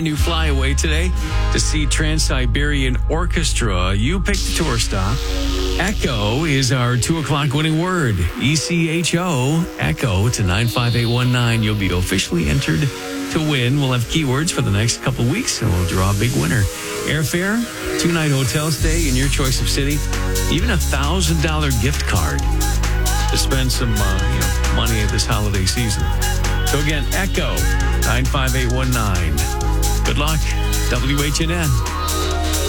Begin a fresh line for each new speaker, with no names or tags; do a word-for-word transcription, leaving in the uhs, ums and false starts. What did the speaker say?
brand new flyaway today to see Trans-Siberian Orchestra. You picked the tour stop. Echo is our two o'clock winning word. E C H O, Echo to nine five eight one nine. You'll be officially entered to win. We'll have keywords for the next couple of weeks, and we'll draw a big winner. Airfare, two-night hotel stay in your choice of city, even a one thousand dollars gift card to spend some uh, you know, money this holiday season. So again, Echo, nine five eight one nine. Good luck, W H N N.